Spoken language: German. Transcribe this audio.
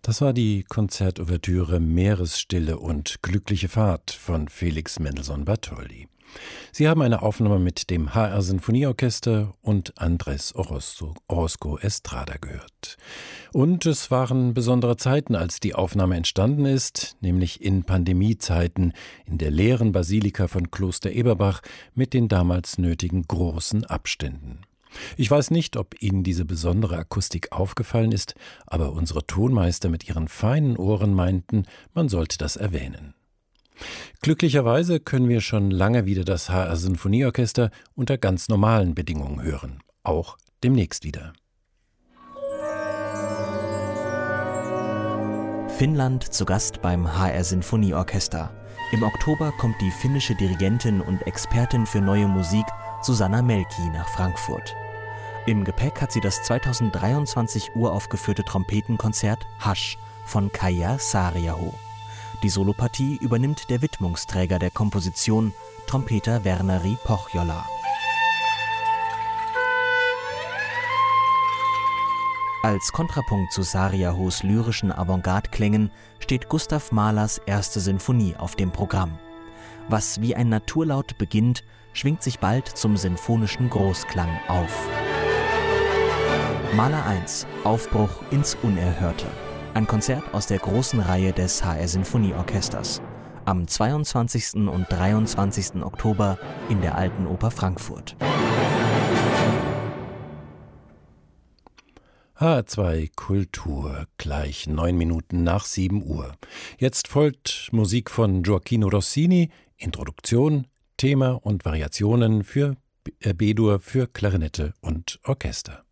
Das war die Konzertouvertüre Meeresstille und glückliche Fahrt von Felix Mendelssohn Bartholdy. Sie haben eine Aufnahme mit dem HR Sinfonieorchester und Andrés Orozco Estrada gehört. Und es waren besondere Zeiten, als die Aufnahme entstanden ist, nämlich in Pandemiezeiten in der leeren Basilika von Kloster Eberbach mit den damals nötigen großen Abständen. Ich weiß nicht, ob Ihnen diese besondere Akustik aufgefallen ist, aber unsere Tonmeister mit ihren feinen Ohren meinten, man sollte das erwähnen. Glücklicherweise können wir schon lange wieder das HR Sinfonieorchester unter ganz normalen Bedingungen hören, auch demnächst wieder. Finnland zu Gast beim HR Sinfonieorchester. Im Oktober kommt die finnische Dirigentin und Expertin für neue Musik Susanna Melki nach Frankfurt. Im Gepäck hat sie das 2023 uraufgeführte Trompetenkonzert Hush von Kaija Saariaho. Die Solopartie übernimmt der Widmungsträger der Komposition, Trompeter Verneri Pohjola. Als Kontrapunkt zu Saariahos lyrischen Avantgarde-Klängen steht Gustav Mahlers erste Sinfonie auf dem Programm. Was wie ein Naturlaut beginnt, schwingt sich bald zum sinfonischen Großklang auf. Mahler 1 – Aufbruch ins Unerhörte. Ein Konzert aus der großen Reihe des HR Sinfonieorchesters. Am 22. und 23. Oktober in der Alten Oper Frankfurt. HR2 Kultur, gleich 9 Minuten nach 7 Uhr. Jetzt folgt Musik von Gioacchino Rossini, Introduktion, Thema und Variationen für B-Dur für Klarinette und Orchester.